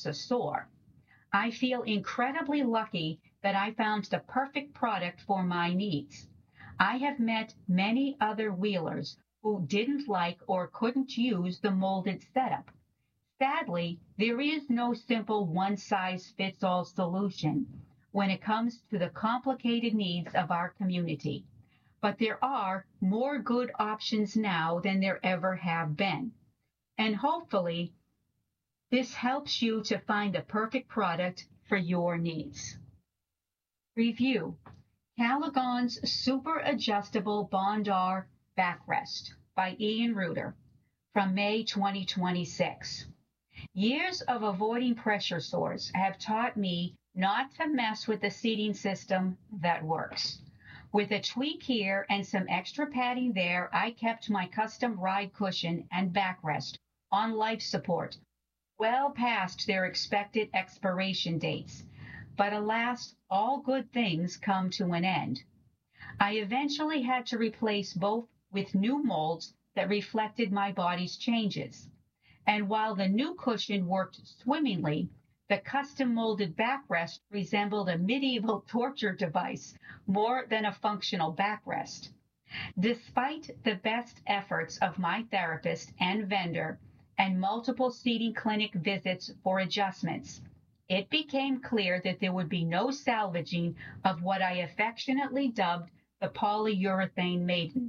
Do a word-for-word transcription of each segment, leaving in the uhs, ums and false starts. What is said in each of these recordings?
just a sore. I feel incredibly lucky that I found the perfect product for my needs. I have met many other wheelers who didn't like or couldn't use the molded setup. Sadly, there is no simple one-size-fits-all solution when it comes to the complicated needs of our community. But there are more good options now than there ever have been. And hopefully, this helps you to find the perfect product for your needs. Review: Callaghan's Super Adjustable Bondar Backrest by Ian Reuter from May twenty twenty-six. Years of avoiding pressure sores have taught me not to mess with the seating system that works. With a tweak here and some extra padding there, I kept my custom ride cushion and backrest on life support well past their expected expiration dates. But alas, all good things come to an end. I eventually had to replace both with new molds that reflected my body's changes. And while the new cushion worked swimmingly, the custom molded backrest resembled a medieval torture device more than a functional backrest. Despite the best efforts of my therapist and vendor and multiple seating clinic visits for adjustments, it became clear that there would be no salvaging of what I affectionately dubbed the polyurethane maiden.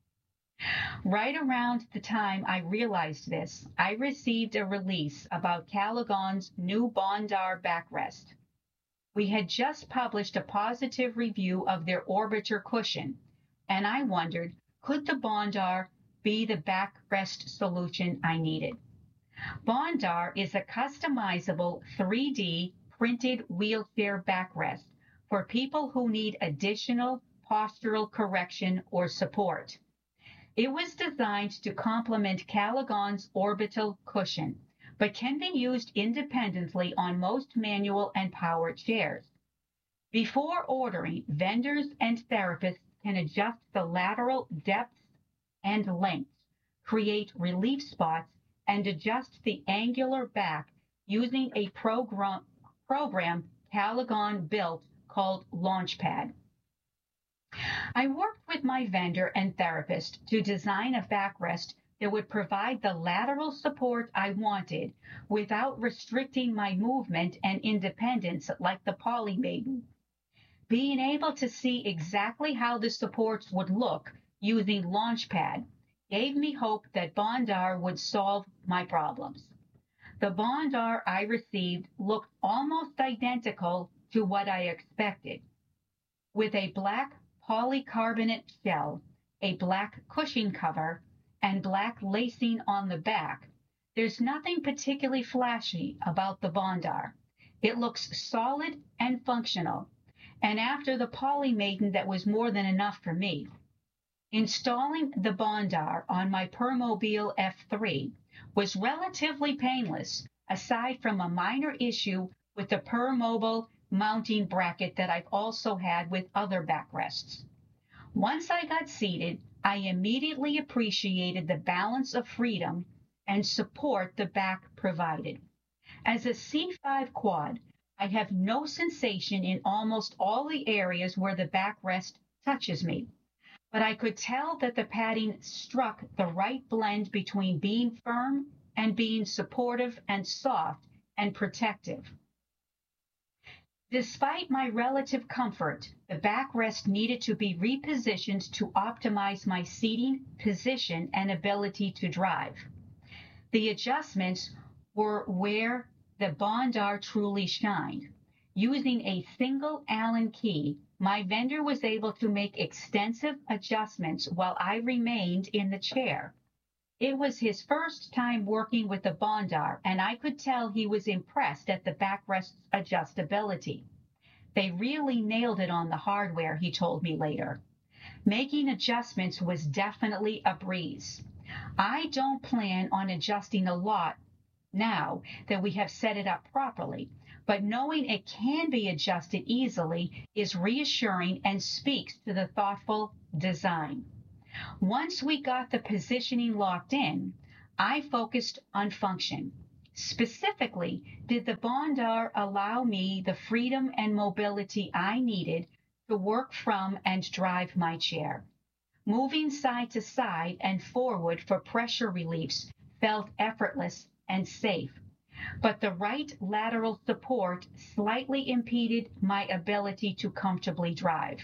Right around the time I realized this, I received a release about Callaghan's new Bondar backrest. We had just published a positive review of their Orbiter cushion, and I wondered, could the Bondar be the backrest solution I needed? Bondar is a customizable three D printed wheelchair backrest for people who need additional postural correction or support. It was designed to complement Callaghan's orbital cushion, but can be used independently on most manual and power chairs. Before ordering, vendors and therapists can adjust the lateral depths and lengths, create relief spots, and adjust the angular back using a program, program Callaghan built called Launchpad. I worked with my vendor and therapist to design a backrest that would provide the lateral support I wanted without restricting my movement and independence like the Poly Maiden. Being able to see exactly how the supports would look using Launchpad gave me hope that Bondar would solve my problems. The Bondar I received looked almost identical to what I expected, with a black polycarbonate shell, a black cushion cover, and black lacing on the back. There's nothing particularly flashy about the Bondar. It looks solid and functional, and after the Poly Maiden, that was more than enough for me. Installing the Bondar on my Permobil F three was relatively painless, aside from a minor issue with the Permobil mounting bracket that I've also had with other backrests. Once I got seated, I immediately appreciated the balance of freedom and support the back provided. As a C five quad, I have no sensation in almost all the areas where the backrest touches me, but I could tell that the padding struck the right blend between being firm and being supportive and soft and protective. Despite my relative comfort, the backrest needed to be repositioned to optimize my seating position and ability to drive. The adjustments were where the Bondar truly shined. Using a single Allen key, my vendor was able to make extensive adjustments while I remained in the chair. It was his first time working with the Bondar, and I could tell he was impressed at the backrest's adjustability. They really nailed it on the hardware, he told me later. Making adjustments was definitely a breeze. I don't plan on adjusting a lot now that we have set it up properly, but knowing it can be adjusted easily is reassuring and speaks to the thoughtful design. Once we got the positioning locked in, I focused on function. Specifically, did the Bondar allow me the freedom and mobility I needed to work from and drive my chair? Moving side to side and forward for pressure reliefs felt effortless and safe, but the right lateral support slightly impeded my ability to comfortably drive.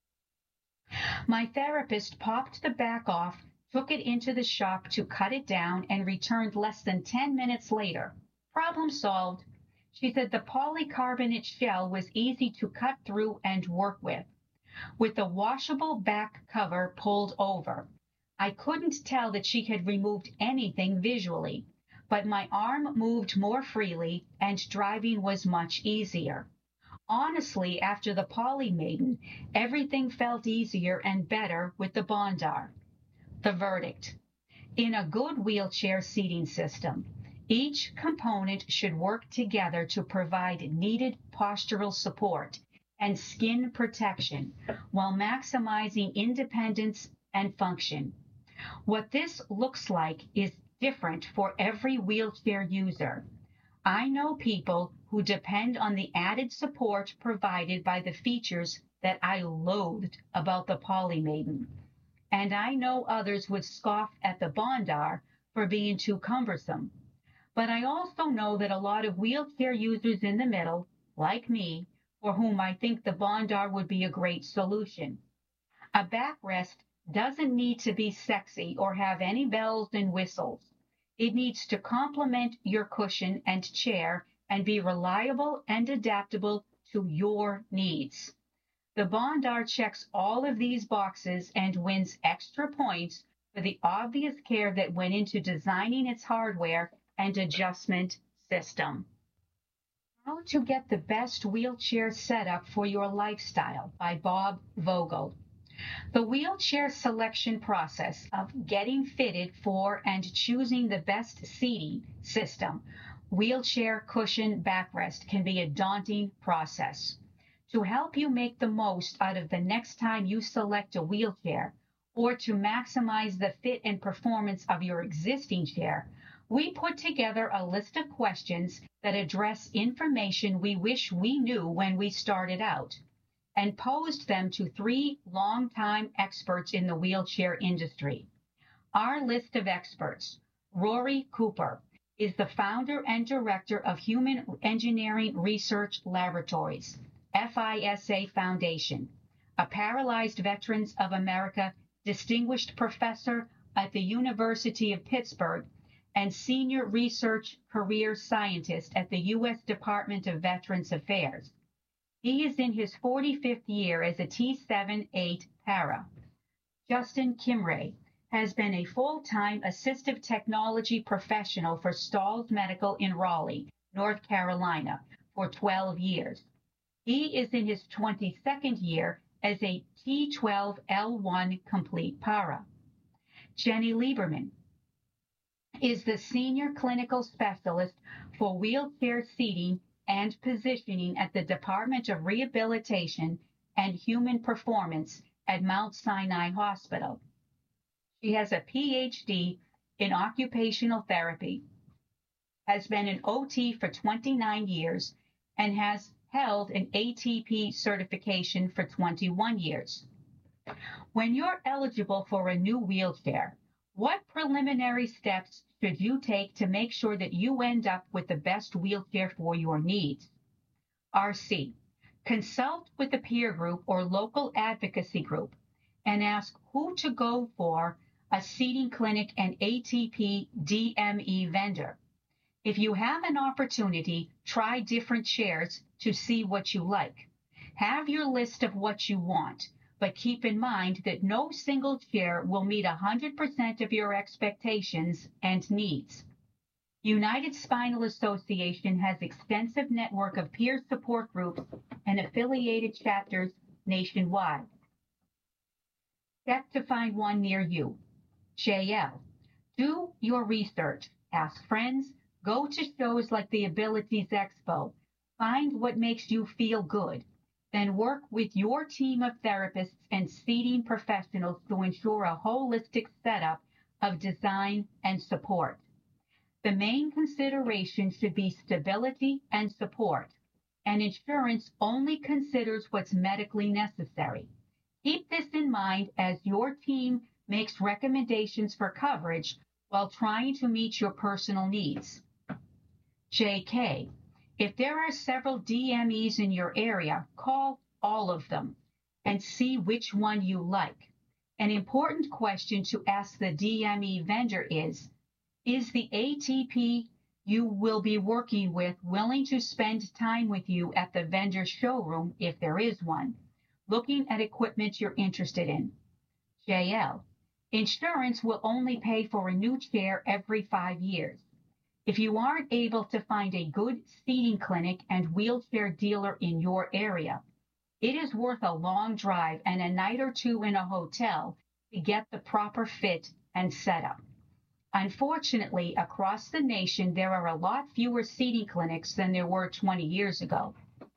My therapist popped the back off, took it into the shop to cut it down, and returned less than ten minutes later. Problem solved. She said the polycarbonate shell was easy to cut through and work with. With the washable back cover pulled over, I couldn't tell that she had removed anything visually, but my arm moved more freely and driving was much easier. Honestly, after the Poly Maiden, everything felt easier and better with the Bondar. The verdict. In a good wheelchair seating system, each component should work together to provide needed postural support and skin protection while maximizing independence and function. What this looks like is different for every wheelchair user. I know people who depend on the added support provided by the features that I loathed about the Poly Maiden, and I know others would scoff at the Bondar for being too cumbersome. But I also know that a lot of wheelchair users in the middle, like me, for whom I think the Bondar would be a great solution. A backrest doesn't need to be sexy or have any bells and whistles. It needs to complement your cushion and chair and be reliable and adaptable to your needs. The Bondar checks all of these boxes and wins extra points for the obvious care that went into designing its hardware and adjustment system. How to Get the Best Wheelchair Setup for Your Lifestyle by Bob Vogel. The wheelchair selection process of getting fitted for and choosing the best seating system, wheelchair, cushion, backrest can be a daunting process. To help you make the most out of the next time you select a wheelchair, or to maximize the fit and performance of your existing chair, we put together a list of questions that address information we wish we knew when we started out, and posed them to three longtime experts in the wheelchair industry. Our list of experts: Rory Cooper is the founder and director of Human Engineering Research Laboratories, F I S A Foundation, a Paralyzed Veterans of America distinguished professor at the University of Pittsburgh and senior research career scientist at the U S Department of Veterans Affairs. He is in his forty-fifth year as a T seven eight para. Justin Kimray has been a full-time assistive technology professional for Stalls Medical in Raleigh, North Carolina, for twelve years. He is in his twenty-second year as a T twelve L one complete para. Jenny Lieberman is the senior clinical specialist for wheelchair seating and positioning at the Department of Rehabilitation and Human Performance at Mount Sinai Hospital. She has a P H D in occupational therapy, has been an O T for twenty-nine years, and has held an A T P certification for twenty-one years. When you're eligible for a new wheelchair, what preliminary steps should you take to make sure that you end up with the best wheelchair for your needs? R C. Consult with a peer group or local advocacy group and ask who to go for a seating clinic and A T P D M E vendor. If you have an opportunity, try different chairs to see what you like. Have your list of what you want, but keep in mind that no single chair will meet one hundred percent of your expectations and needs. United Spinal Association has extensive network of peer support groups and affiliated chapters nationwide. Step to find one near you. J L. Do your research. Ask friends. Go to shows like the Abilities Expo. Find what makes you feel good. Then work with your team of therapists and seating professionals to ensure a holistic setup of design and support. The main consideration should be stability and support, and insurance only considers what's medically necessary. Keep this in mind as your team makes recommendations for coverage while trying to meet your personal needs. J K. If there are several D M Es in your area, call all of them and see which one you like. An important question to ask the D M E vendor is, is the A T P you will be working with willing to spend time with you at the vendor showroom, if there is one, looking at equipment you're interested in? J L. Insurance will only pay for a new chair every five years. If you aren't able to find a good seating clinic and wheelchair dealer in your area, it is worth a long drive and a night or two in a hotel to get the proper fit and setup. Unfortunately, across the nation, there are a lot fewer seating clinics than there were twenty years ago.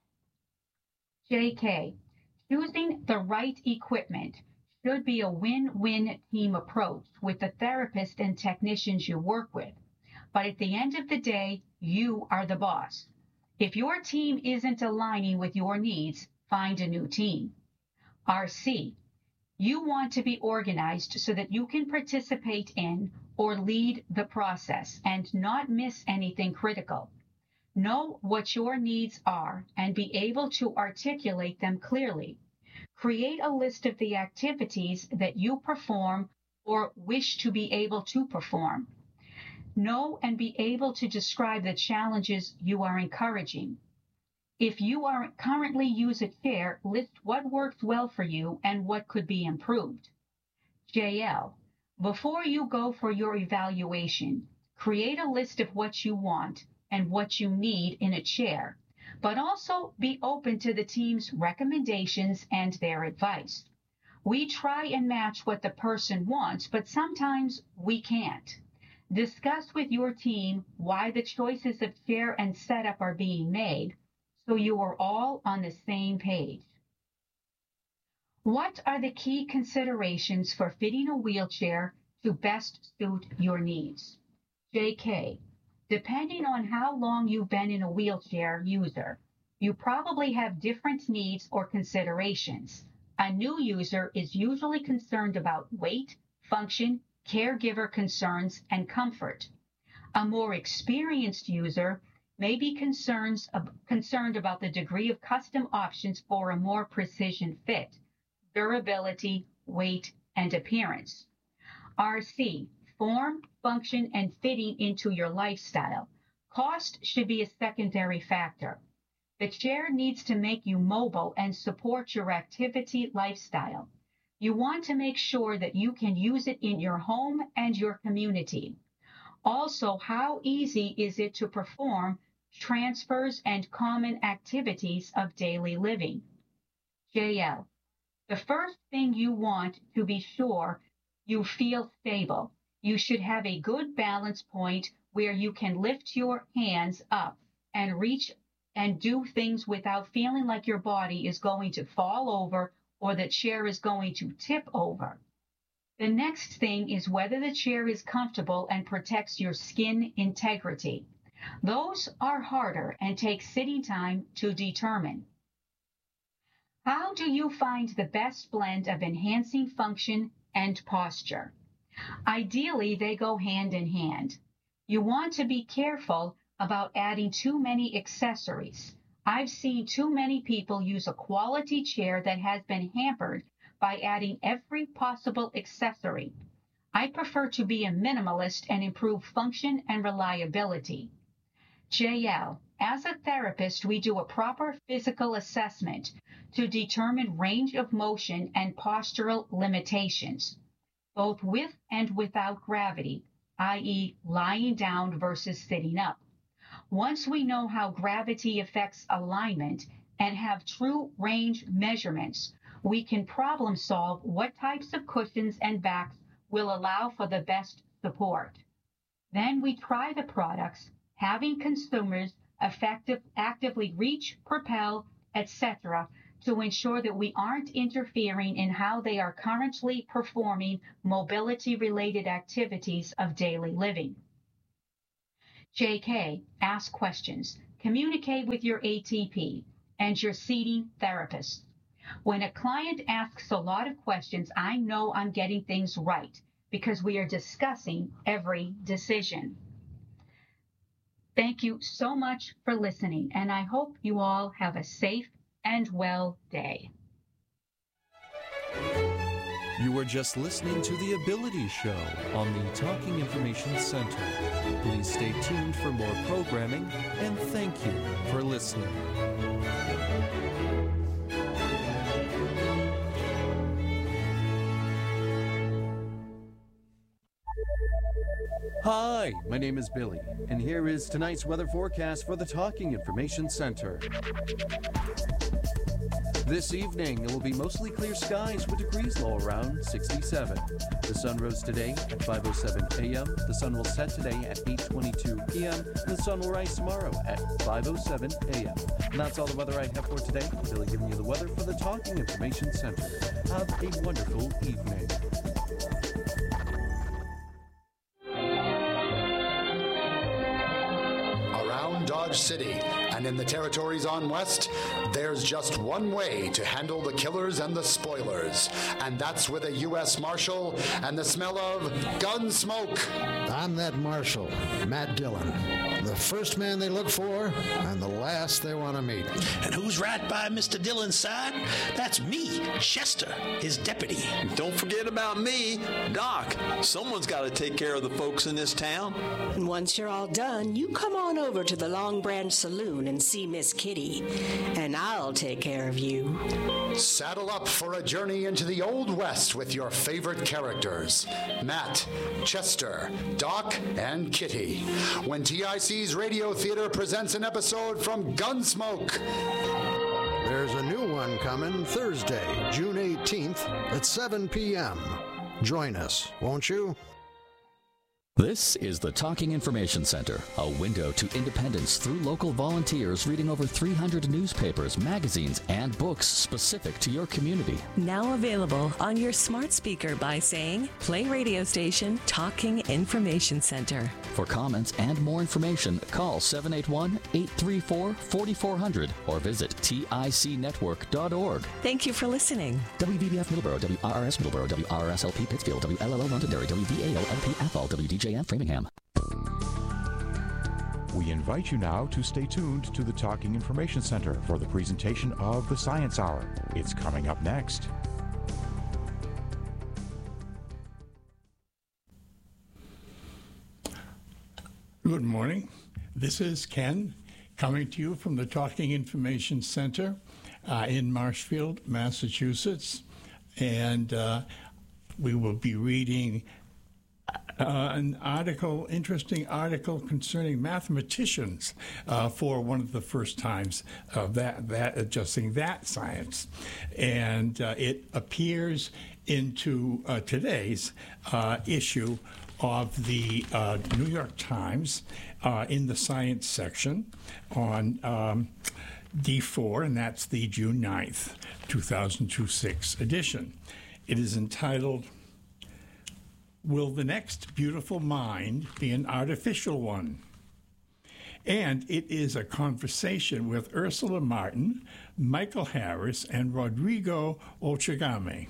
J K. Choosing the right equipment should be a win-win team approach with the therapist and technicians you work with. But at the end of the day, you are the boss. If your team isn't aligning with your needs, find a new team. R C. You want to be organized so that you can participate in or lead the process and not miss anything critical. Know what your needs are and be able to articulate them clearly. Create a list of the activities that you perform or wish to be able to perform. Know and be able to describe the challenges you are encouraging. If you are currently use a chair, list what works well for you and what could be improved. J L. Before you go for your evaluation, create a list of what you want and what you need in a chair, but also be open to the team's recommendations and their advice. We try and match what the person wants, but sometimes we can't. Discuss with your team why the choices of chair and setup are being made, so you are all on the same page. What are the key considerations for fitting a wheelchair to best suit your needs? J K. Depending on how long you've been in a wheelchair user, you probably have different needs or considerations. A new user is usually concerned about weight, function, caregiver concerns, and comfort. A more experienced user may be concerns, uh, concerned about the degree of custom options for a more precision fit, durability, weight, and appearance. R C. Form, function, and fitting into your lifestyle. Cost should be a secondary factor. The chair needs to make you mobile and support your activity lifestyle. You want to make sure that you can use it in your home and your community. Also, how easy is it to perform transfers and common activities of daily living? J L. The first thing you want to be sure you feel stable. You should have a good balance point where you can lift your hands up and reach and do things without feeling like your body is going to fall over or the chair is going to tip over. The next thing is whether the chair is comfortable and protects your skin integrity. Those are harder and take sitting time to determine. How do you find the best blend of enhancing function and posture? Ideally, they go hand in hand. You want to be careful about adding too many accessories. I've seen too many people use a quality chair that has been hampered by adding every possible accessory. I prefer to be a minimalist and improve function and reliability. J L. As a therapist, we do a proper physical assessment to determine range of motion and postural limitations, both with and without gravity, that is lying down versus sitting up. Once we know how gravity affects alignment and have true range measurements, we can problem solve what types of cushions and backs will allow for the best support. Then we try the products, having consumers effective, actively reach, propel, et cetera, to ensure that we aren't interfering in how they are currently performing mobility-related activities of daily living. J K, ask questions. Communicate with your A T P and your seating therapist. When a client asks a lot of questions, I know I'm getting things right because we are discussing every decision. Thank you so much for listening, and I hope you all have a safe and well day. You were just listening to The Ability Show on the Talking Information Center. Please stay tuned for more programming, and thank you for listening. Hi, my name is Billy, and here is tonight's weather forecast for the Talking Information Center. This evening, it will be mostly clear skies with degrees low around sixty-seven. The sun rose today at five oh seven a.m. The sun will set today at eight twenty-two p.m. And the sun will rise tomorrow at five oh seven a.m. And that's all the weather I have for today. Billy giving you the weather for the Talking Information Center. Have a wonderful evening. Around Dodge City and in the territories on West, there's just one way to handle the killers and the spoilers, and that's with a U S Marshal and the smell of gun smoke. I'm that Marshal, Matt Dillon. The first man they look for and the last they want to meet. And who's right by Mister Dillon's side? That's me, Chester, his deputy. Don't forget about me, Doc. Someone's got to take care of the folks in this town. And once you're all done, you come on over to the Long Branch Saloon and see Miss Kitty, and I'll take care of you. Saddle up for a journey into the Old West with your favorite characters, Matt, Chester, Doc, and Kitty, when T I C's Radio Theater presents an episode from Gunsmoke. There's a new one coming Thursday, June eighteenth at seven p.m. Join us, won't you? This is the Talking Information Center, a window to independence through local volunteers reading over three hundred newspapers, magazines, and books specific to your community. Now available on your smart speaker by saying, play radio station Talking Information Center. For comments and more information, call seven eight one, eight three four, four four zero zero or visit T I C network dot org. Thank you for listening. W V B F Middleborough, W R R S Middleborough, W R R S L P Pittsfield, W L L O Londonderry, W V A O L P Athol, W D J M Framingham. We invite you now to stay tuned to the Talking Information Center for the presentation of the Science Hour. It's coming up next. Good morning. This is Ken coming to you from the Talking Information Center uh, in Marshfield, Massachusetts. And uh, we will be reading Uh, an article, interesting article concerning mathematicians uh, for one of the first times of that, that adjusting that science. And uh, it appears into uh, today's uh, issue of the uh, New York Times uh, in the science section on um, D four, and that's the June ninth, two thousand twenty-six edition. It is entitled, "Will the next beautiful mind be an artificial one?" And it is a conversation with Ursula Martin, Michael Harris, and Rodrigo Ochagame.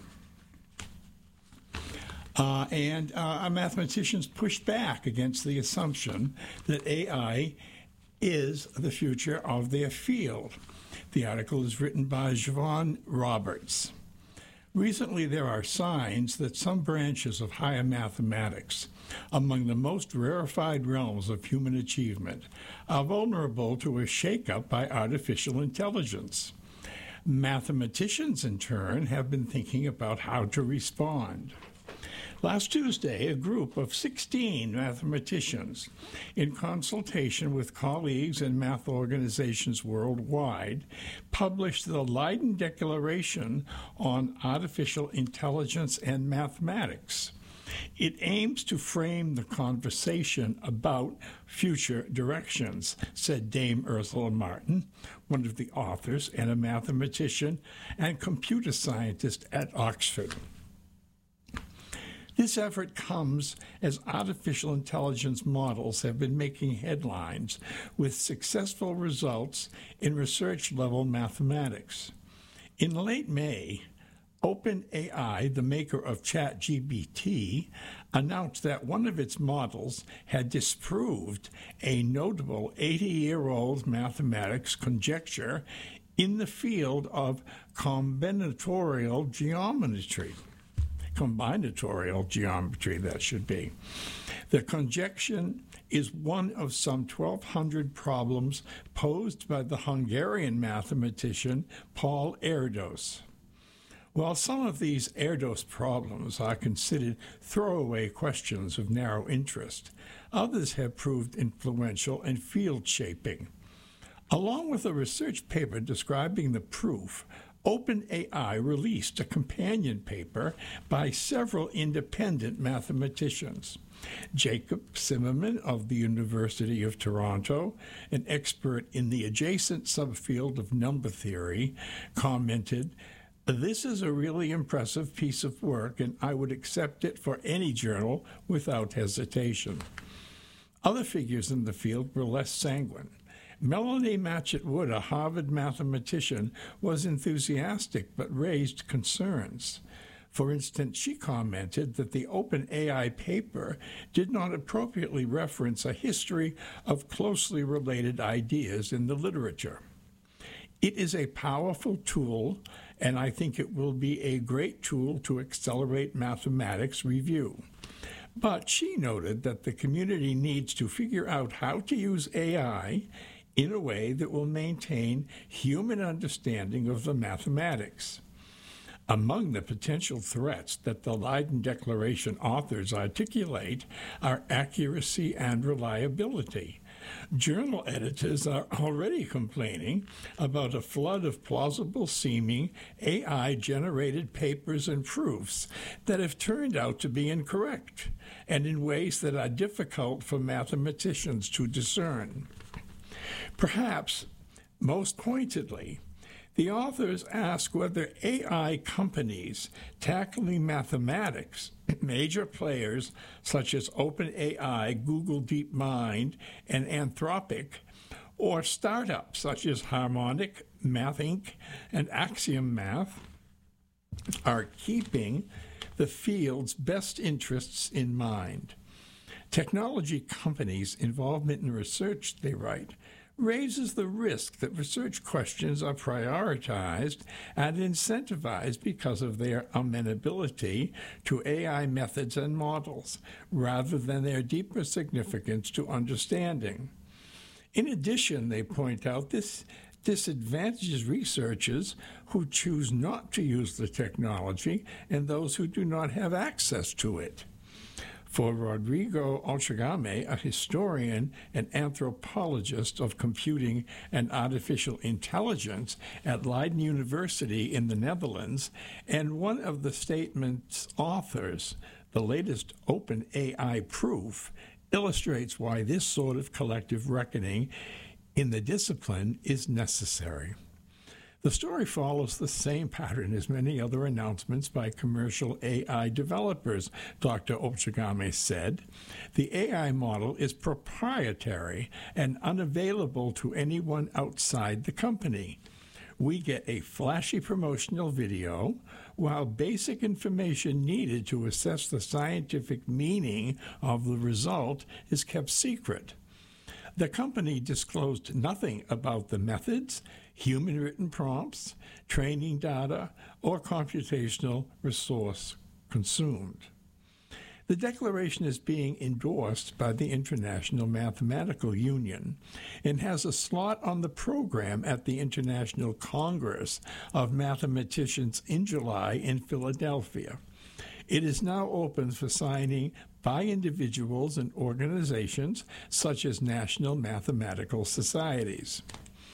Uh, and uh, our mathematicians pushed back against the assumption that A I is the future of their field. The article is written by Javon Roberts. Recently, there are signs that some branches of higher mathematics, among the most rarefied realms of human achievement, are vulnerable to a shakeup by artificial intelligence. Mathematicians, in turn, have been thinking about how to respond. Last Tuesday, a group of sixteen mathematicians, in consultation with colleagues in math organizations worldwide, published the Leiden Declaration on Artificial Intelligence and Mathematics. It aims to frame the conversation about future directions, said Dame Ursula Martin, one of the authors and a mathematician and computer scientist at Oxford. This effort comes as artificial intelligence models have been making headlines with successful results in research-level mathematics. In late May, OpenAI, the maker of ChatGPT, announced that one of its models had disproved a notable eighty-year-old mathematics conjecture in the field of combinatorial geometry. Combinatorial geometry, that should be. The conjecture is one of some twelve hundred problems posed by the Hungarian mathematician Paul Erdos. While some of these Erdos problems are considered throwaway questions of narrow interest, others have proved influential and field-shaping. Along with a research paper describing the proof, OpenAI released a companion paper by several independent mathematicians. Jacob Zimmerman of the University of Toronto, an expert in the adjacent subfield of number theory, commented, "This is a really impressive piece of work, and I would accept it for any journal without hesitation." Other figures in the field were less sanguine. Melanie Matchett Wood, a Harvard mathematician, was enthusiastic but raised concerns. For instance, she commented that the OpenAI paper did not appropriately reference a history of closely related ideas in the literature. It is a powerful tool, and I think it will be a great tool to accelerate mathematics review. But she noted that the community needs to figure out how to use A I in a way that will maintain human understanding of the mathematics. Among the potential threats that the Leiden Declaration authors articulate are accuracy and reliability. Journal editors are already complaining about a flood of plausible-seeming A I-generated papers and proofs that have turned out to be incorrect, and in ways that are difficult for mathematicians to discern. Perhaps, most pointedly, the authors ask whether A I companies tackling mathematics, major players such as OpenAI, Google DeepMind, and Anthropic, or startups such as Harmonic, Math Incorporated, and Axiom Math, are keeping the field's best interests in mind. Technology companies' involvement in research, they write, raises the risk that research questions are prioritized and incentivized because of their amenability to A I methods and models, rather than their deeper significance to understanding. In addition, they point out this disadvantages researchers who choose not to use the technology and those who do not have access to it. For Rodrigo Ochagame, a historian and anthropologist of computing and artificial intelligence at Leiden University in the Netherlands, and one of the statement's authors, the latest OpenAI proof illustrates why this sort of collective reckoning in the discipline is necessary. The story follows the same pattern as many other announcements by commercial A I developers, Doctor Ochagame said. The A I model is proprietary and unavailable to anyone outside the company. We get a flashy promotional video, while basic information needed to assess the scientific meaning of the result is kept secret. The company disclosed nothing about the methods, human-written prompts, training data, or computational resource consumed. The declaration is being endorsed by the International Mathematical Union and has a slot on the program at the International Congress of Mathematicians in July in Philadelphia. It is now open for signing by individuals and organizations such as national mathematical societies.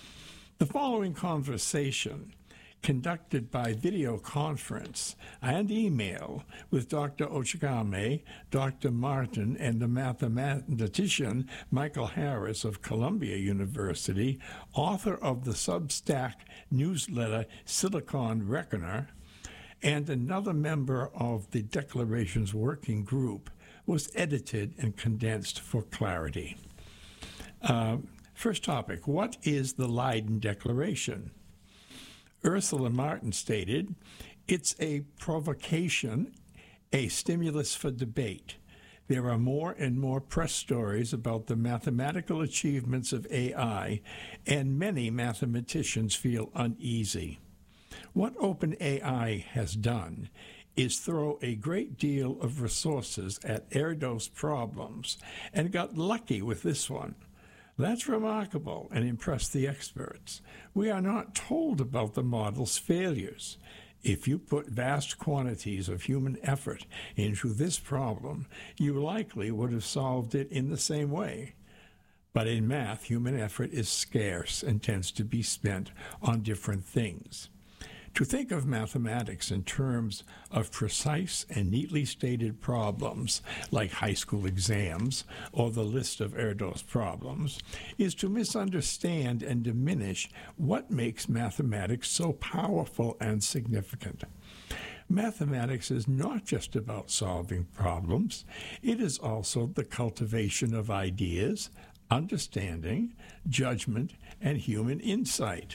The following conversation, conducted by video conference and email with Doctor Ochagame, Doctor Martin, and the mathematician Michael Harris of Columbia University, author of the Substack newsletter Silicon Reckoner, and another member of the Declarations Working Group was edited and condensed for clarity. Uh, first topic, what is the Leiden Declaration? Ursula Martin stated, it's a provocation, a stimulus for debate. There are more and more press stories about the mathematical achievements of A I, and many mathematicians feel uneasy. What OpenAI has done is throw a great deal of resources at Erdos problems and got lucky with this one. That's remarkable and impressed the experts. We are not told about the model's failures. If you put vast quantities of human effort into this problem, you likely would have solved it in the same way. But in math, human effort is scarce and tends to be spent on different things. To think of mathematics in terms of precise and neatly stated problems, like high school exams or the list of Erdos problems, is to misunderstand and diminish what makes mathematics so powerful and significant. Mathematics is not just about solving problems. It is also the cultivation of ideas, understanding, judgment, and human insight.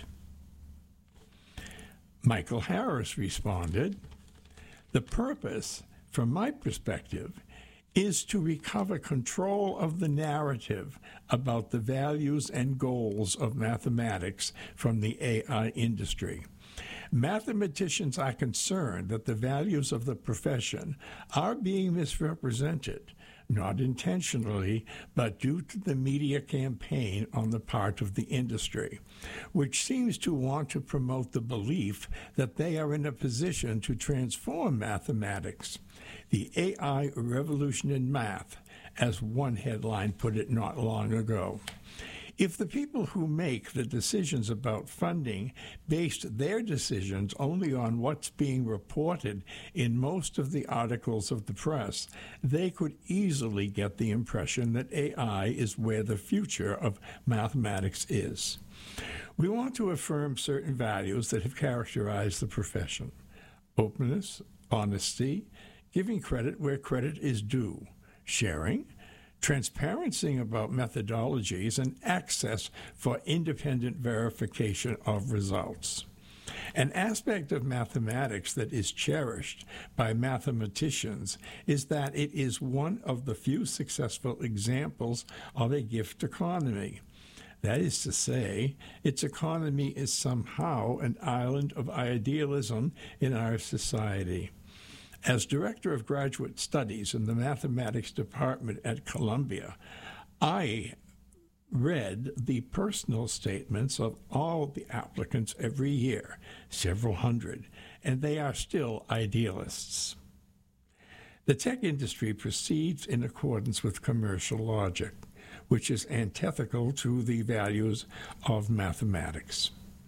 Michael Harris responded, the purpose, from my perspective, is to recover control of the narrative about the values and goals of mathematics from the A I industry. Mathematicians are concerned that the values of the profession are being misrepresented, not intentionally, but due to the media campaign on the part of the industry, which seems to want to promote the belief that they are in a position to transform mathematics. The A I revolution in math, as one headline put it not long ago. If the people who make the decisions about funding based their decisions only on what's being reported in most of the articles of the press, they could easily get the impression that A I is where the future of mathematics is. We want to affirm certain values that have characterized the profession: openness, honesty, giving credit where credit is due, sharing, transparency about methodologies, and access for independent verification of results. An aspect of mathematics that is cherished by mathematicians is that it is one of the few successful examples of a gift economy. That is to say, its economy is somehow an island of idealism in our society. As Director of Graduate Studies in the Mathematics Department at Columbia, I read the personal statements of all the applicants every year, several hundred, and they are still idealists. The tech industry proceeds in accordance with commercial logic, which is antithetical to the values of mathematics.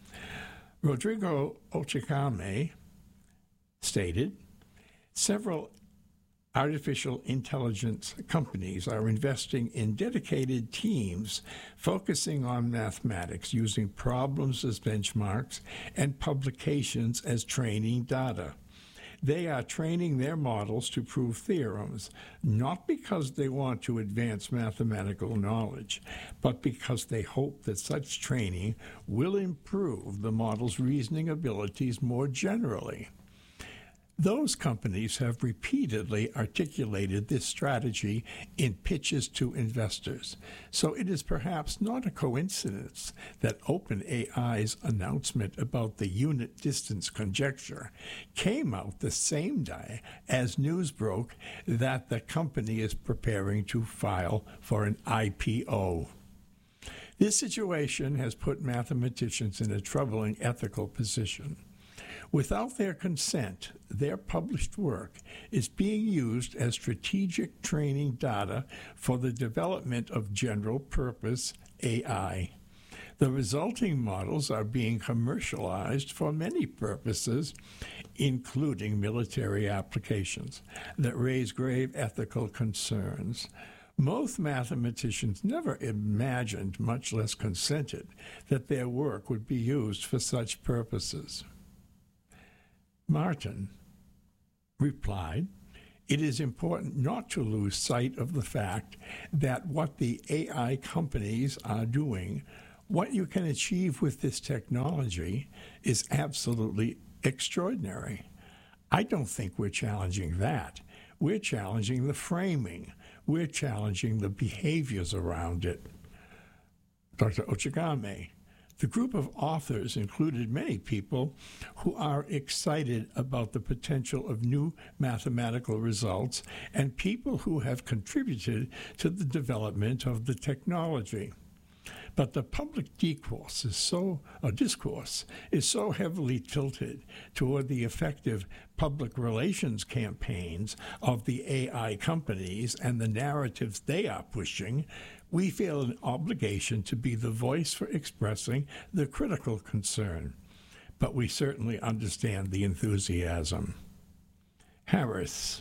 Rodrigo Ochikame stated, several artificial intelligence companies are investing in dedicated teams focusing on mathematics, using problems as benchmarks and publications as training data. They are training their models to prove theorems, not because they want to advance mathematical knowledge, but because they hope that such training will improve the model's reasoning abilities more generally. Those companies have repeatedly articulated this strategy in pitches to investors, so it is perhaps not a coincidence that OpenAI's announcement about the unit distance conjecture came out the same day as news broke that the company is preparing to file for an I P O. This situation has put mathematicians in a troubling ethical position. Without their consent, their published work is being used as strategic training data for the development of general-purpose A I. The resulting models are being commercialized for many purposes, including military applications, that raise grave ethical concerns. Most mathematicians never imagined, much less consented, that their work would be used for such purposes. Martin replied, "It is important not to lose sight of the fact that what the A I companies are doing, what you can achieve with this technology, is absolutely extraordinary. I don't think we're challenging that. We're challenging the framing. We're challenging the behaviors around it." Doctor Ochagame. The group of authors included many people who are excited about the potential of new mathematical results and people who have contributed to the development of the technology. But the public discourse is so, or discourse is so heavily tilted toward the effective public relations campaigns of the A I companies and the narratives they are pushing, we feel an obligation to be the voice for expressing the critical concern. But we certainly understand the enthusiasm. Harris.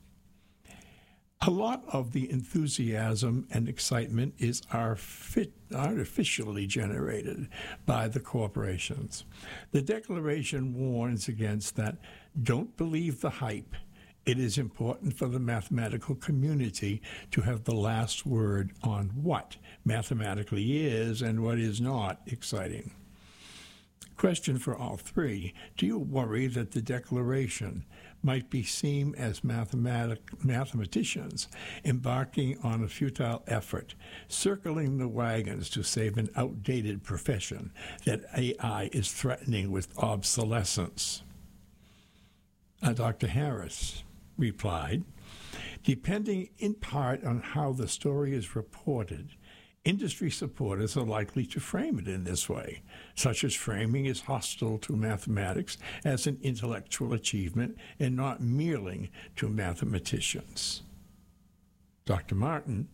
A lot of the enthusiasm and excitement is artificially generated by the corporations. The Declaration warns against that. Don't believe the hype. It is important for the mathematical community to have the last word on what mathematically is and what is not exciting. Question for all three. Do you worry that the Declaration might be seen as mathematic, mathematicians embarking on a futile effort, circling the wagons to save an outdated profession that A I is threatening with obsolescence? Uh, Doctor Harris replied, depending in part on how the story is reported, industry supporters are likely to frame it in this way, such as framing is hostile to mathematics as an intellectual achievement and not merely to mathematicians. Doctor Martin,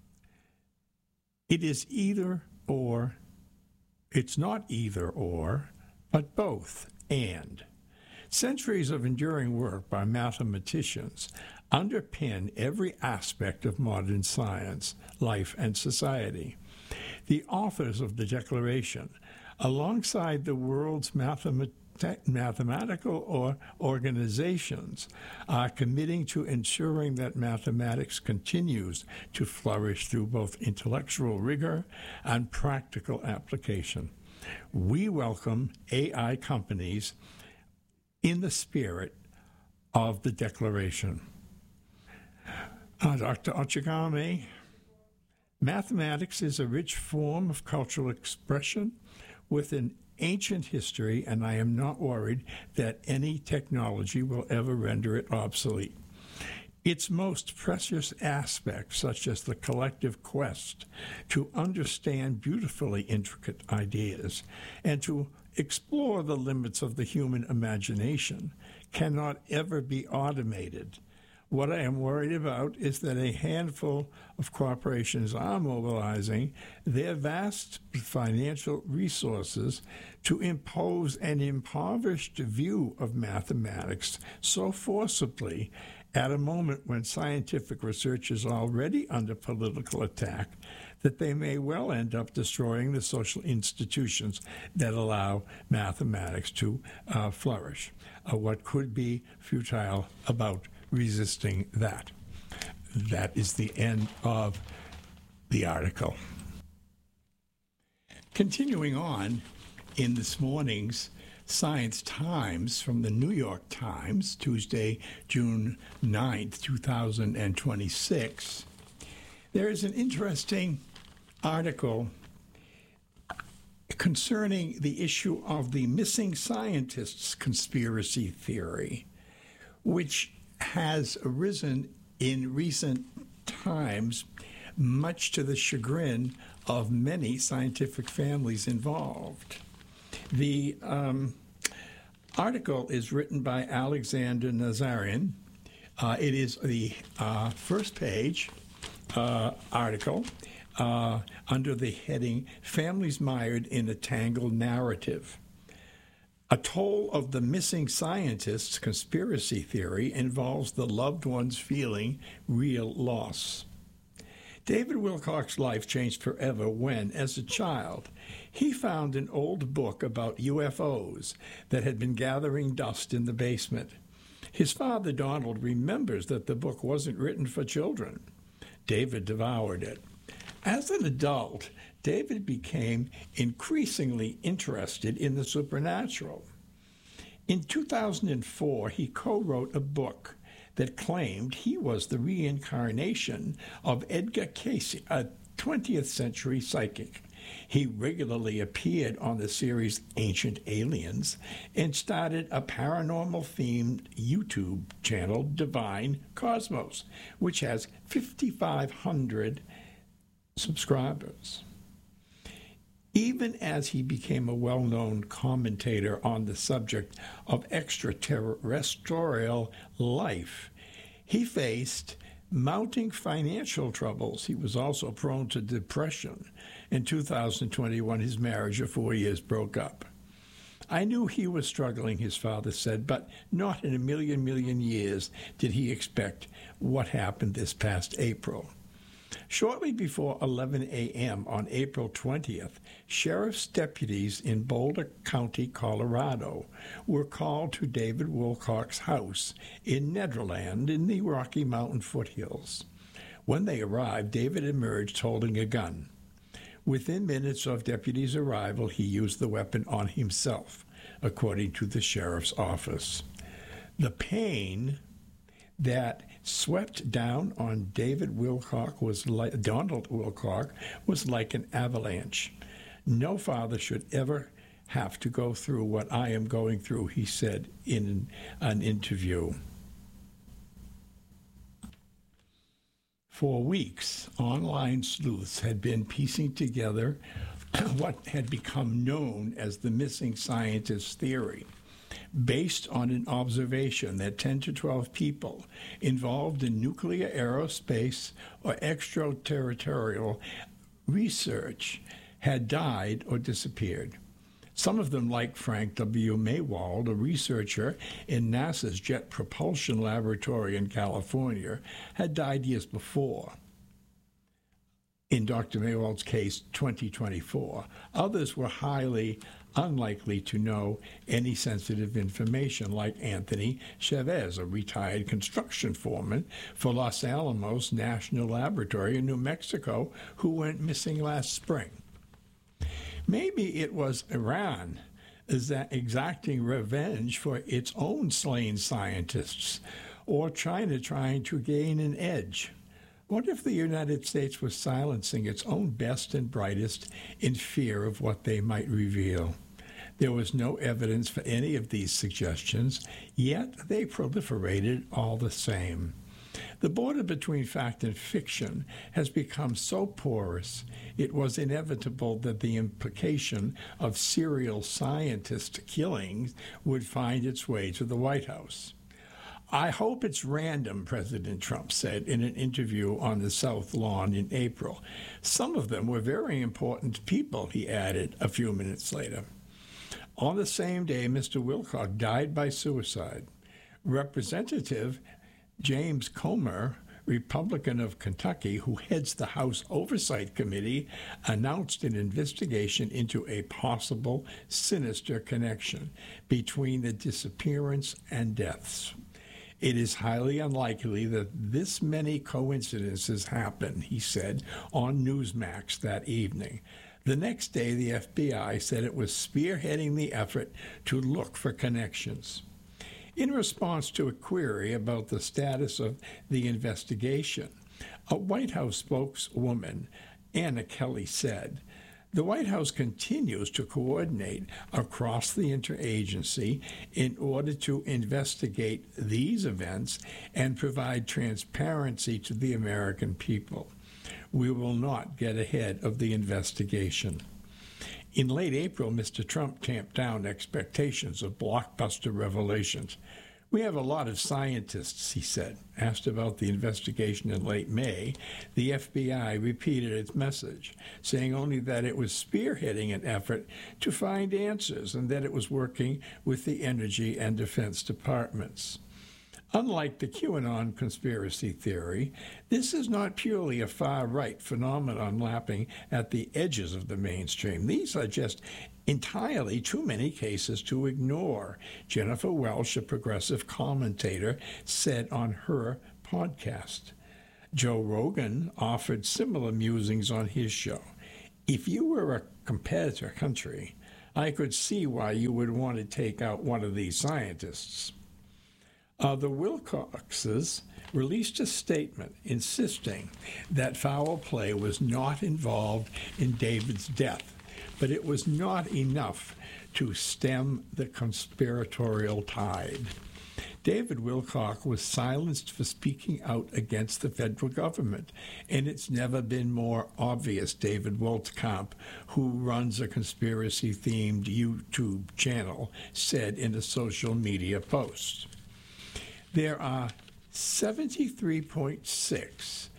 it is either or, it's not either or, but both and. Centuries of enduring work by mathematicians underpin every aspect of modern science, life, and society. The authors of the Declaration, alongside the world's mathemat- mathematical or organizations, are committing to ensuring that mathematics continues to flourish through both intellectual rigor and practical application. We welcome A I companies in the spirit of the Declaration. Uh, Doctor Ochagame, mathematics is a rich form of cultural expression with an ancient history, and I am not worried that any technology will ever render it obsolete. Its most precious aspects, such as the collective quest to understand beautifully intricate ideas and to explore the limits of the human imagination, cannot ever be automated. What I am worried about is that a handful of corporations are mobilizing their vast financial resources to impose an impoverished view of mathematics so forcibly at a moment when scientific research is already under political attack that they may well end up destroying the social institutions that allow mathematics to uh, flourish. Uh, what could be futile about resisting that? That is the end of the article. Continuing on in this morning's Science Times from the New York Times, Tuesday, June ninth, two thousand twenty-six, there is an interesting article concerning the issue of the missing scientists conspiracy theory, which has arisen in recent times, much to the chagrin of many scientific families involved. The um, article is written by Alexander Nazarian. Uh, it is the uh, first page uh, article uh, under the heading, Families Mired in a Tangled Narrative. A toll of the missing scientists conspiracy theory involves the loved ones feeling real loss. David Wilcox's life changed forever when, as a child, he found an old book about U F Os that had been gathering dust in the basement. His father, Donald, remembers that the book wasn't written for children. David devoured it. As an adult, David became increasingly interested in the supernatural. In two thousand four, he co-wrote a book that claimed he was the reincarnation of Edgar Cayce, a twentieth century psychic. He regularly appeared on the series Ancient Aliens and started a paranormal-themed YouTube channel, Divine Cosmos, which has fifty-five hundred subscribers. Even as he became a well-known commentator on the subject of extraterrestrial life, he faced mounting financial troubles. He was also prone to depression. In two thousand twenty-one, his marriage of four years broke up. I knew he was struggling, his father said, but not in a million, million years did he expect what happened this past April. Shortly before eleven a.m. on April twentieth, sheriff's deputies in Boulder County, Colorado, were called to David Wilcock's house in Nederland in the Rocky Mountain foothills. When they arrived, David emerged holding a gun. Within minutes of deputies' arrival, he used the weapon on himself, according to the sheriff's office. The pain that swept down on David Wilcock was like Donald Wilcock was like an avalanche. No father should ever have to go through what I am going through, he said in an interview. For weeks, online sleuths had been piecing together what had become known as the missing scientist theory, based on an observation that ten to twelve people involved in nuclear, aerospace, or extraterritorial research had died or disappeared. Some of them, like Frank W. Maywald, a researcher in NASA's Jet Propulsion Laboratory in California, had died years before. In Doctor Maywald's case, twenty twenty-four. Others were highly unlikely to know any sensitive information, like Anthony Chavez, a retired construction foreman for Los Alamos National Laboratory in New Mexico, who went missing last spring. Maybe it was Iran is that exacting revenge for its own slain scientists, or China trying to gain an edge. What if the United States was silencing its own best and brightest in fear of what they might reveal? There was no evidence for any of these suggestions, yet they proliferated all the same. The border between fact and fiction has become so porous, it was inevitable that the implication of serial scientist killings would find its way to the White House. I hope it's random, President Trump said in an interview on the South Lawn in April. Some of them were very important people, he added a few minutes later. On the same day, Mister Wilcock died by suicide. Representative James Comer, Republican of Kentucky, who heads the House Oversight Committee, announced an investigation into a possible sinister connection between the disappearance and deaths. It is highly unlikely that this many coincidences happen, he said on Newsmax that evening. The next day, the F B I said it was spearheading the effort to look for connections. In response to a query about the status of the investigation, a White House spokeswoman, Anna Kelly, said, "The White House continues to coordinate across the interagency in order to investigate these events and provide transparency to the American people. We will not get ahead of the investigation." In late April, Mister Trump tamped down expectations of blockbuster revelations. "We have a lot of scientists," he said. Asked about the investigation in late May, the F B I repeated its message, saying only that it was spearheading an effort to find answers and that it was working with the Energy and Defense Departments. Unlike the QAnon conspiracy theory, this is not purely a far-right phenomenon lapping at the edges of the mainstream. These are just entirely too many cases to ignore, Jennifer Welsh, a progressive commentator, said on her podcast. Joe Rogan offered similar musings on his show. If you were a competitor country, I could see why you would want to take out one of these scientists. Uh, the Wilcoxes released a statement insisting that foul play was not involved in David's death, but it was not enough to stem the conspiratorial tide. David Wilcock was silenced for speaking out against the federal government, and it's never been more obvious, David Woltkamp, who runs a conspiracy-themed YouTube channel, said in a social media post. There are seventy-three point six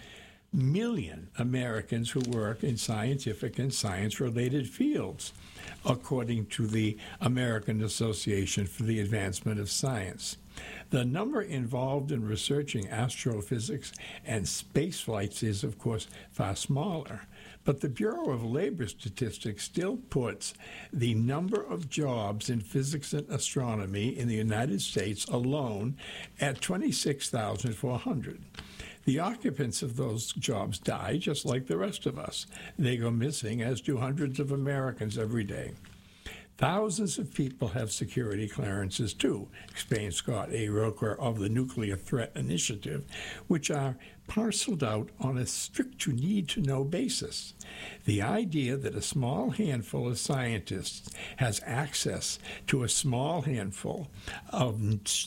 million Americans who work in scientific and science-related fields, according to the American Association for the Advancement of Science. The number involved in researching astrophysics and space flights is, of course, far smaller. But the Bureau of Labor Statistics still puts the number of jobs in physics and astronomy in the United States alone at twenty-six thousand four hundred. The occupants of those jobs die just like the rest of us. They go missing, as do hundreds of Americans every day. Thousands of people have security clearances, too, explained Scott A. Roker of the Nuclear Threat Initiative, which are parceled out on a strict-to-need-to-know basis. The idea that a small handful of scientists has access to a small handful of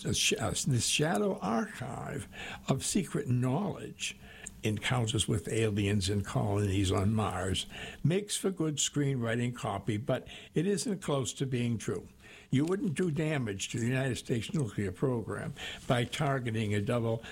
this shadow archive of secret knowledge, encounters with aliens and colonies on Mars, makes for good screenwriting copy, but it isn't close to being true. You wouldn't do damage to the United States nuclear program by targeting a, double,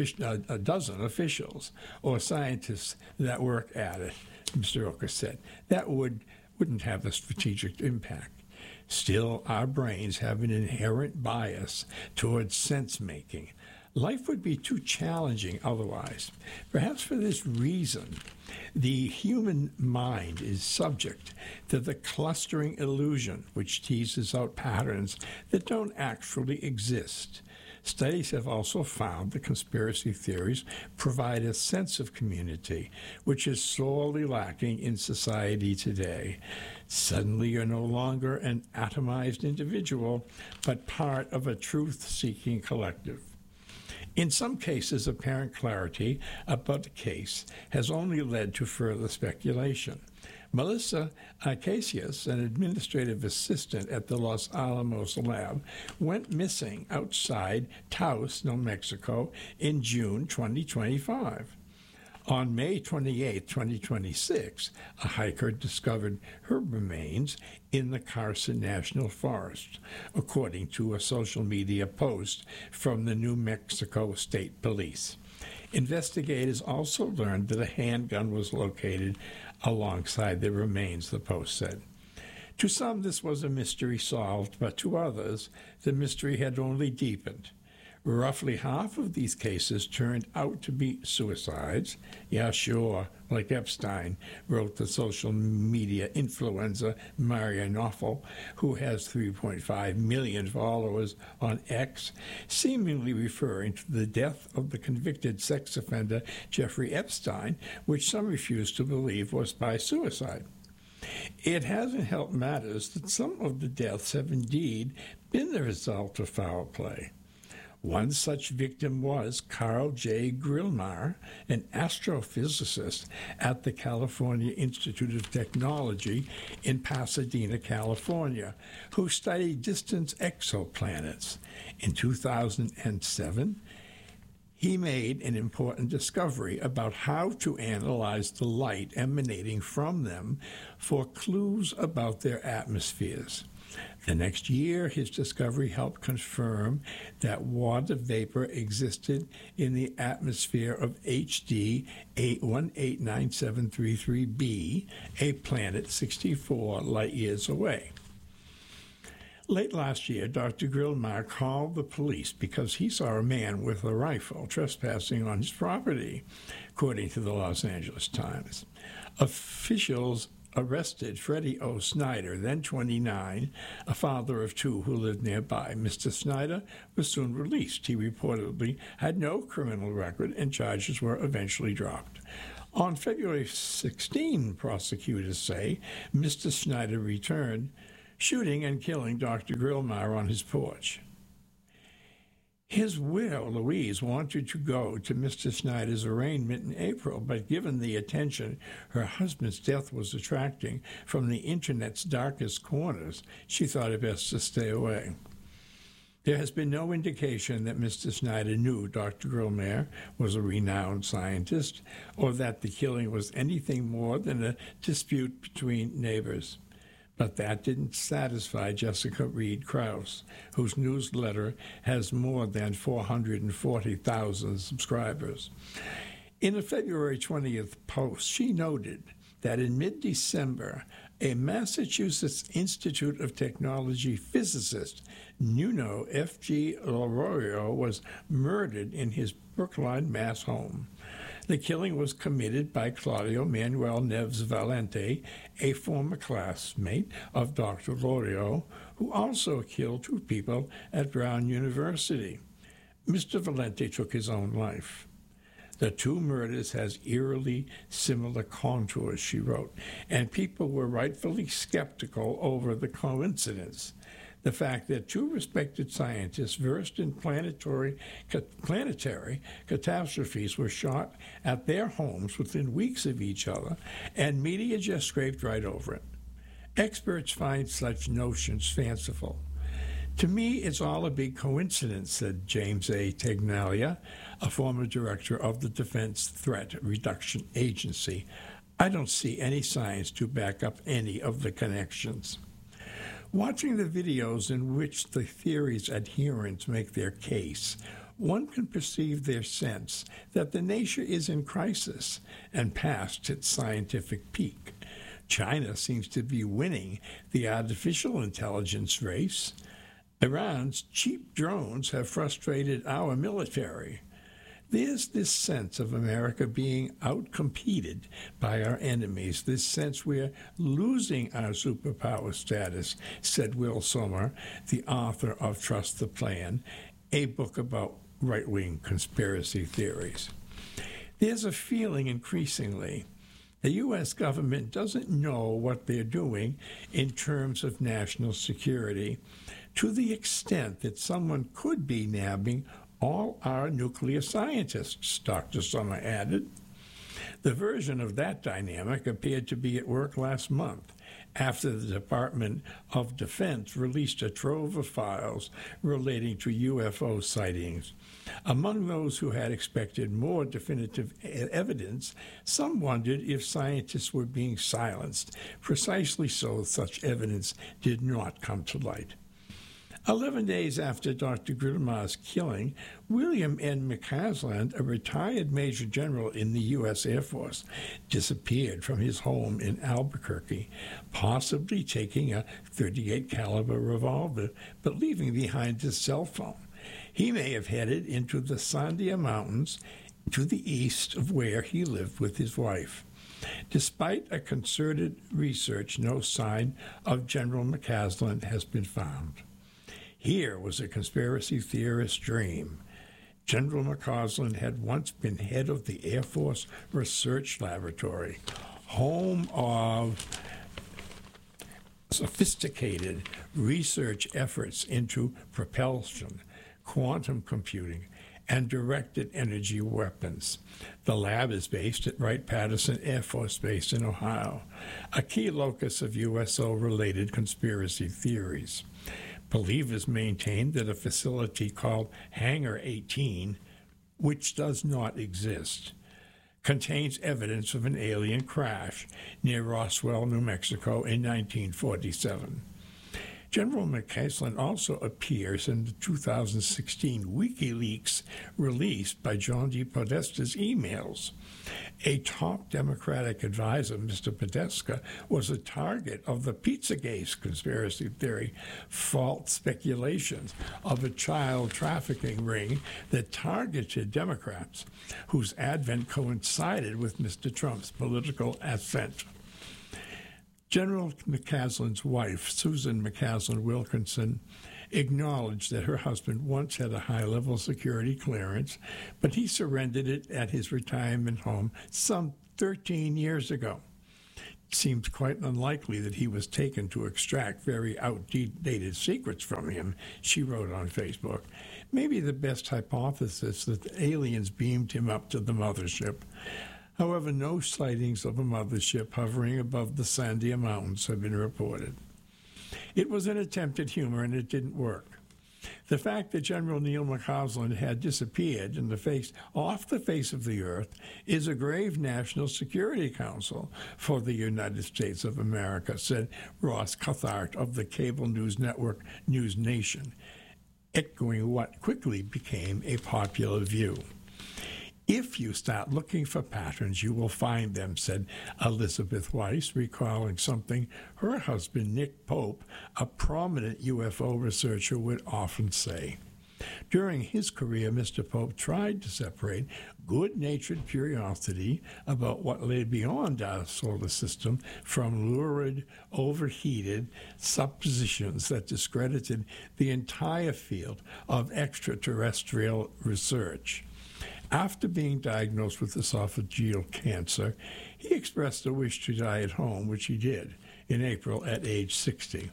a dozen officials or scientists that work at it, Mister Roker said. That would, wouldn't have a strategic impact. Still, our brains have an inherent bias towards sense-making. Life would be too challenging otherwise. Perhaps for this reason, the human mind is subject to the clustering illusion, which teases out patterns that don't actually exist. Studies have also found that conspiracy theories provide a sense of community, which is sorely lacking in society today. Suddenly you're no longer an atomized individual, but part of a truth-seeking collective. In some cases, apparent clarity about the case has only led to further speculation. Melissa Acacias, an administrative assistant at the Los Alamos lab, went missing outside Taos, New Mexico, in June twenty twenty-five. On May twenty-eighth, twenty twenty-six, a hiker discovered her remains in the Carson National Forest, according to a social media post from the New Mexico State Police. Investigators also learned that a handgun was located alongside the remains, the post said. To some, this was a mystery solved, but to others, the mystery had only deepened. Roughly half of these cases turned out to be suicides. Yeah, sure, like Epstein, wrote the social media influencer Maria Knopfel, who has three point five million followers on X, seemingly referring to the death of the convicted sex offender Jeffrey Epstein, which some refuse to believe was by suicide. It hasn't helped matters that some of the deaths have indeed been the result of foul play. One such victim was Carl J. Grillmar, an astrophysicist at the California Institute of Technology in Pasadena, California, who studied distant exoplanets. In two thousand seven, he made an important discovery about how to analyze the light emanating from them for clues about their atmospheres. The next year, his discovery helped confirm that water vapor existed in the atmosphere of H D eight one eight nine seven three three b, a planet sixty-four light-years away. Late last year, Doctor Grillmar called the police because he saw a man with a rifle trespassing on his property, according to the Los Angeles Times. Officials arrested Freddie O. Snyder, then twenty-nine, a father of two who lived nearby. Mister Snyder was soon released. He reportedly had no criminal record, and charges were eventually dropped. On February sixteenth, prosecutors say, Mister Snyder returned, shooting and killing Doctor Grillmeyer on his porch. His widow, Louise, wanted to go to Mister Snyder's arraignment in April, but given the attention her husband's death was attracting from the Internet's darkest corners, she thought it best to stay away. There has been no indication that Mister Snyder knew Doctor Grillmeyer was a renowned scientist, or that the killing was anything more than a dispute between neighbors. But that didn't satisfy Jessica Reed Krause, whose newsletter has more than four hundred forty thousand subscribers. In a February twentieth post, she noted that in mid-December, a Massachusetts Institute of Technology physicist, Nuno F G Laureano, was murdered in his Brookline, Mass. home. The killing was committed by Claudio Manuel Neves Valente, a former classmate of Doctor Laureano, who also killed two people at Brown University. Mister Valente took his own life. The two murders has eerily similar contours, she wrote, and people were rightfully skeptical over the coincidence. The fact that two respected scientists versed in planetary, planetary catastrophes were shot at their homes within weeks of each other, and media just scraped right over it. Experts find such notions fanciful. To me, it's all a big coincidence, said James A. Tegnalia, a former director of the Defense Threat Reduction Agency. I don't see any science to back up any of the connections. Watching the videos in which the theory's adherents make their case, one can perceive their sense that the nation is in crisis and past its scientific peak. China seems to be winning the artificial intelligence race. Iran's cheap drones have frustrated our military. There's this sense of America being outcompeted by our enemies, this sense we're losing our superpower status, said Will Sommer, the author of Trust the Plan, a book about right-wing conspiracy theories. There's a feeling increasingly the U S government doesn't know what they're doing in terms of national security, to the extent that someone could be nabbing all our nuclear scientists, Doctor Sommer added. The version of that dynamic appeared to be at work last month, after the Department of Defense released a trove of files relating to U F O sightings. Among those who had expected more definitive evidence, some wondered if scientists were being silenced, precisely so such evidence did not come to light. Eleven days after Doctor Grillmeyer's killing, William N. McCasland, a retired major general in the U S Air Force, disappeared from his home in Albuquerque, possibly taking a thirty-eight caliber revolver, but leaving behind his cell phone. He may have headed into the Sandia Mountains to the east of where he lived with his wife. Despite a concerted research, no sign of General McCasland has been found. Here was a conspiracy theorist's dream. General McCasland had once been head of the Air Force Research Laboratory, home of sophisticated research efforts into propulsion, quantum computing, and directed energy weapons. The lab is based at Wright-Patterson Air Force Base in Ohio, a key locus of U S O-related conspiracy theories. Believers maintain that a facility called Hangar eighteen, which does not exist, contains evidence of an alien crash near Roswell, New Mexico in nineteen forty-seven. General McCasland also appears in the two thousand sixteen WikiLeaks release by John D. Podesta's emails. A top Democratic advisor, Mister Podesta, was a target of the Pizzagate conspiracy theory, false speculations of a child trafficking ring that targeted Democrats, whose advent coincided with Mister Trump's political ascent. General McCaslin's wife, Susan McCaslin Wilkinson, acknowledged that her husband once had a high-level security clearance, but he surrendered it at his retirement home some thirteen years ago. It seems quite unlikely that he was taken to extract very outdated secrets from him, she wrote on Facebook. Maybe the best hypothesis that the aliens beamed him up to the mothership. However, no sightings of a mothership hovering above the Sandia Mountains have been reported. It was an attempt at humor, and it didn't work. The fact that General Neil McCaslin had disappeared in the face, off the face of the earth is a grave national security council for the United States of America, said Ross Cathart of the cable news network News Nation, echoing what quickly became a popular view. If you start looking for patterns, you will find them, said Elizabeth Weiss, recalling something her husband, Nick Pope, a prominent U F O researcher, would often say. During his career, Mister Pope tried to separate good-natured curiosity about what lay beyond our solar system from lurid, overheated suppositions that discredited the entire field of extraterrestrial research. After being diagnosed with esophageal cancer, he expressed a wish to die at home, which he did in April at age sixty.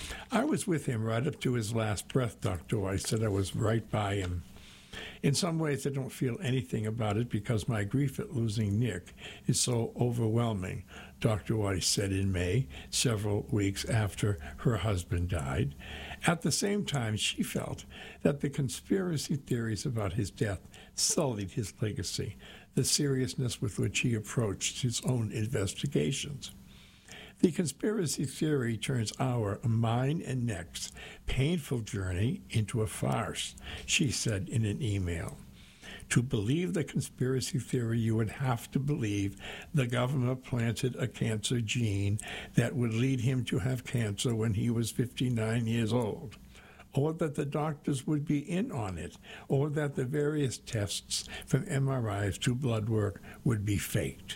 I was with him right up to his last breath, Doctor Weiss said. I was right by him. In some ways, I don't feel anything about it because my grief at losing Nick is so overwhelming, Doctor Weiss said in May, several weeks after her husband died. At the same time, she felt that the conspiracy theories about his death sullied his legacy, the seriousness with which he approached his own investigations. The conspiracy theory turns our, mine and Nick's, painful journey into a farce, she said in an email. To believe the conspiracy theory, you would have to believe the government planted a cancer gene that would lead him to have cancer when he was fifty-nine years old, or that the doctors would be in on it, or that the various tests from M R Is to blood work would be faked.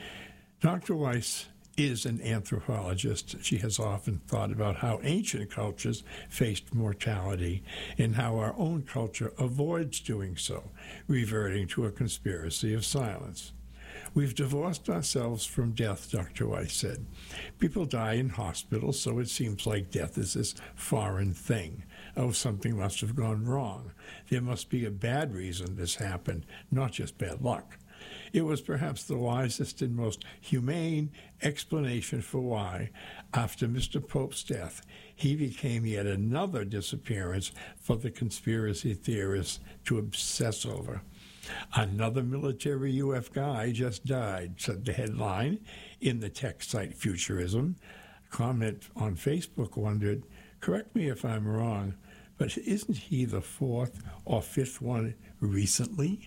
Doctor Weiss is an anthropologist. She has often thought about how ancient cultures faced mortality and how our own culture avoids doing so, reverting to a conspiracy of silence. We've divorced ourselves from death, Doctor Weiss said. People die in hospitals, so it seems like death is this foreign thing. Oh, something must have gone wrong. There must be a bad reason this happened, not just bad luck. It was perhaps the wisest and most humane explanation for why, after Mister Pope's death, he became yet another disappearance for the conspiracy theorists to obsess over. Another military U F guy just died, said the headline in the tech site Futurism. A comment on Facebook wondered, correct me if I'm wrong, but isn't he the fourth or fifth one recently?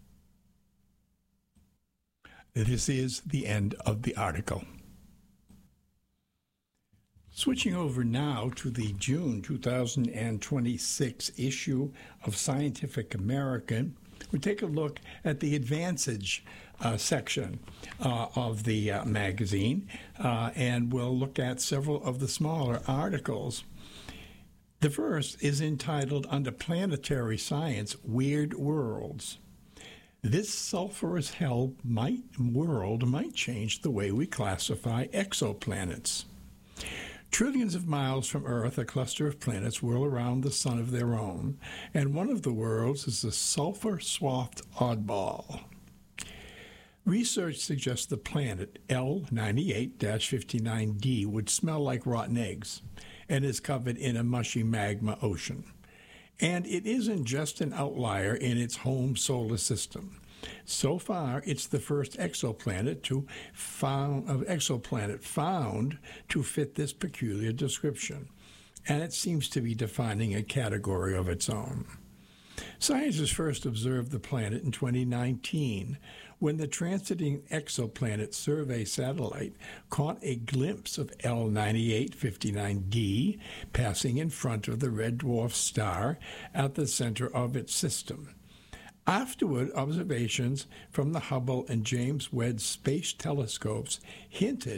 This is the end of the article. Switching over now to the June two thousand twenty-six issue of Scientific American, we take a look at the Advantage uh, section uh, of the uh, magazine, uh, and we'll look at several of the smaller articles. The first is entitled, under Planetary Science, Weird Worlds. This sulfurous hell might, world might change the way we classify exoplanets. Trillions of miles from Earth, a cluster of planets whirl around the sun of their own, and one of the worlds is the sulfur-swathed oddball. Research suggests the planet L ninety-eight dash fifty-nine d would smell like rotten eggs and is covered in a mushy magma ocean. And it isn't just an outlier in its home solar system. So far, it's the first exoplanet to found, uh, exoplanet found to fit this peculiar description, and it seems to be defining a category of its own. Scientists first observed the planet in twenty nineteen, when the Transiting Exoplanet Survey satellite caught a glimpse of L ninety-eight fifty-nine d passing in front of the red dwarf star at the center of its system. Afterward, observations from the Hubble and James Webb Space Telescopes hinted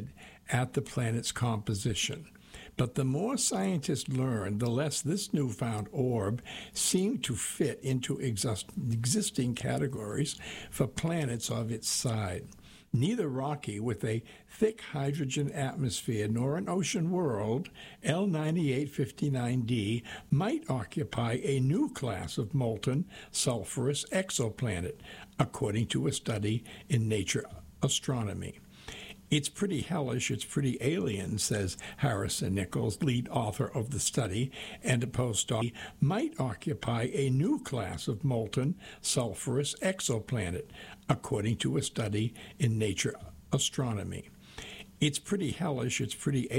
at the planet's composition. But the more scientists learned, the less this newfound orb seemed to fit into exist- existing categories for planets of its size. Neither rocky with a thick hydrogen atmosphere nor an ocean world, L ninety-eight fifty-nine d might occupy a new class of molten sulfurous exoplanet, according to a study in Nature Astronomy. It's pretty hellish, it's pretty alien, says Harrison Nichols, lead author of the study, and a postdoc, might occupy a new class of molten sulfurous exoplanet, according to a study in Nature Astronomy. It's pretty hellish, it's pretty